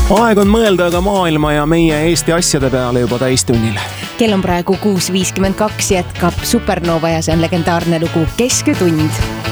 Aeg on mõelda aga maailma ja meie Eesti asjade peale juba täistunnile. Kell on praegu 6.52, jätkab Supernova ja see on legendaarne lugu Kesköötund.